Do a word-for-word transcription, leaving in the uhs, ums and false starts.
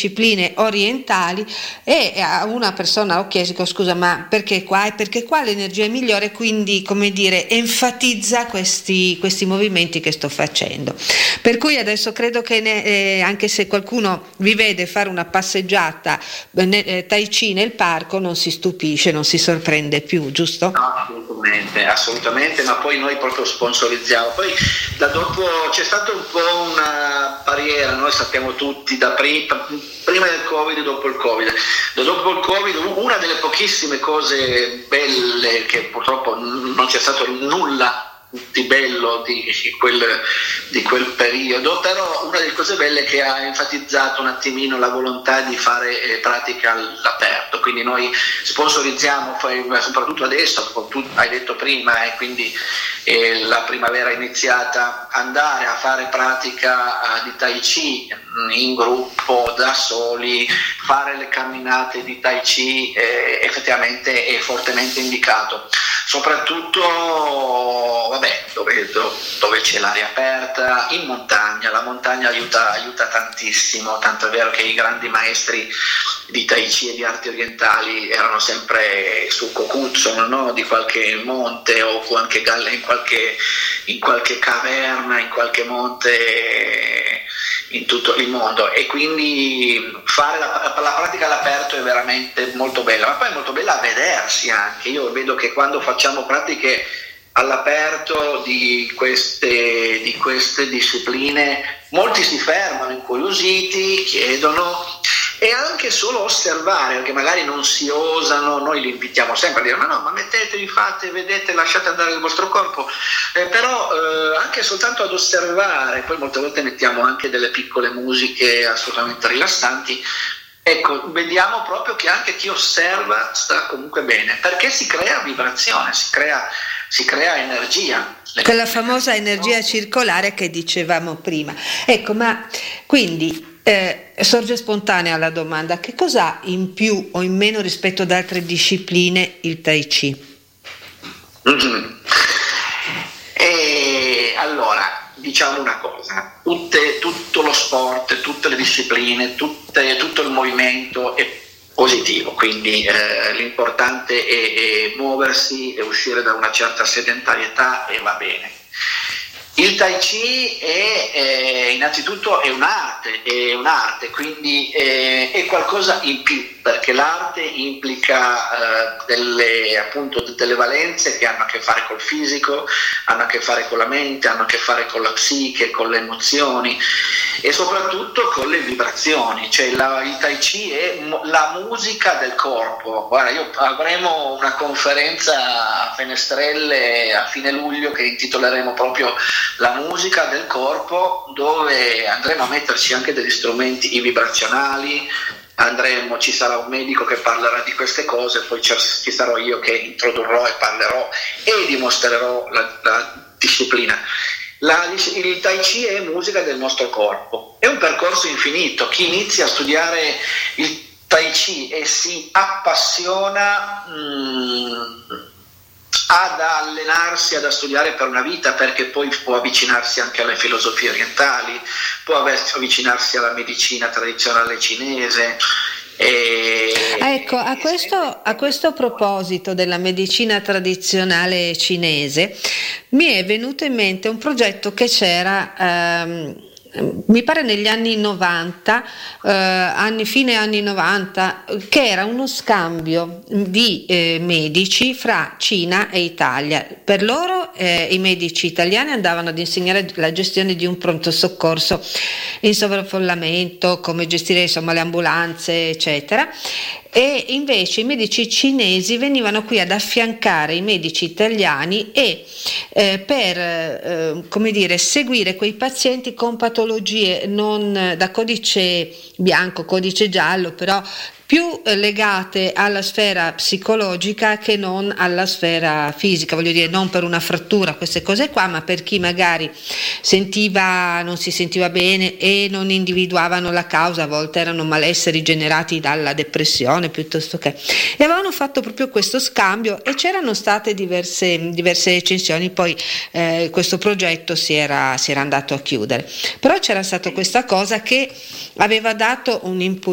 discipline orientali, e a una persona ho chiesto: scusa, ma perché qua? E perché qua l'energia è migliore, quindi, come dire, enfatizza questi, questi movimenti che sto facendo. Per cui adesso credo che ne, eh, anche se qualcuno vi vede fare una passeggiata ne, eh, Tai Chi nel parco, non si stupisce, non si sorprende più, giusto? No, assolutamente, assolutamente, ma poi noi proprio sponsorizziamo. Poi da dopo c'è stata un po' una barriera, noi sappiamo tutti, da prima, prima del Covid e dopo il Covid. Da dopo il Covid una delle pochissime cose belle, che purtroppo non c'è stato nulla di bello di quel, di quel periodo, però una delle cose belle che ha enfatizzato un attimino la volontà di fare eh, pratica all'aperto, quindi noi sponsorizziamo, soprattutto adesso, come tu hai detto prima, e eh, quindi eh, la primavera è iniziata, andare a fare pratica eh, di Tai Chi in gruppo, da soli, fare le camminate di Tai Chi eh, effettivamente è fortemente indicato, soprattutto vabbè, dove, dove c'è l'aria aperta, in montagna. La montagna aiuta, aiuta tantissimo, tanto è vero che i grandi maestri di Tai Chi e di arti orientali erano sempre su Kokuzzon, no? Di qualche monte o anche in qualche, in qualche caverna, in qualche monte in tutto il mondo, e quindi fare la, la pratica all'aperto è veramente molto bella, ma poi è molto bella a vedersi anche. Io vedo che quando facciamo pratiche all'aperto di queste, di queste discipline molti si fermano incuriositi, chiedono, e anche solo osservare, perché magari non si osano, noi li invitiamo sempre a dire ma no, ma mettetevi, fate, vedete, lasciate andare il vostro corpo, eh, però eh, anche soltanto ad osservare, poi molte volte mettiamo anche delle piccole musiche assolutamente rilassanti. Ecco, vediamo proprio che anche chi osserva sta comunque bene, perché si crea vibrazione, si crea, si crea energia. Quella famosa energia circolare che dicevamo prima. Ecco, ma quindi eh, sorge spontanea la domanda: che cosa ha in più o in meno rispetto ad altre discipline il Tai Chi? Mm-hmm. E allora, diciamo una cosa, tutte, tutto lo sport, tutte le discipline, tutte, tutto il movimento è positivo, quindi eh, l'importante è, è muoversi e uscire da una certa sedentarietà, e va bene. Il Tai Chi è, è innanzitutto è un'arte, è un'arte, quindi è, è qualcosa in più, perché l'arte implica eh, delle, appunto, delle valenze che hanno a che fare col fisico, hanno a che fare con la mente, hanno a che fare con la psiche, con le emozioni e soprattutto con le vibrazioni. Cioè la, il Tai Chi è la musica del corpo. Guarda, io avremo una conferenza a Fenestrelle a fine luglio che intitoleremo proprio la musica del corpo, dove andremo a metterci anche degli strumenti vibrazionali, andremo, ci sarà un medico che parlerà di queste cose, poi ci sarò io che introdurrò e parlerò e dimostrerò la, la disciplina. La, il Tai Chi è musica del nostro corpo, è un percorso infinito. Chi inizia a studiare il Tai Chi e si appassiona mh, ad allenarsi, ad studiare per una vita, perché poi può avvicinarsi anche alle filosofie orientali, può avvicinarsi alla medicina tradizionale cinese. E... Ecco, a questo, a questo proposito della medicina tradizionale cinese mi è venuto in mente un progetto che c'era ehm, mi pare negli anni novanta, eh, anni, fine anni novanta, che era uno scambio di eh, medici fra Cina e Italia. Per loro eh, i medici italiani andavano ad insegnare la gestione di un pronto soccorso in sovraffollamento, come gestire insomma le ambulanze, eccetera. E invece i medici cinesi venivano qui ad affiancare i medici italiani e eh, per eh, come dire, seguire quei pazienti con patologie non da codice bianco, codice giallo, però più legate alla sfera psicologica che non alla sfera fisica, voglio dire, non per una frattura, queste cose qua, ma per chi magari sentiva, non si sentiva bene e non individuavano la causa, a volte erano malesseri generati dalla depressione piuttosto che, e avevano fatto proprio questo scambio e c'erano state diverse, diverse recensioni, poi eh, questo progetto si era, si era andato a chiudere, però c'era stata questa cosa che aveva dato un input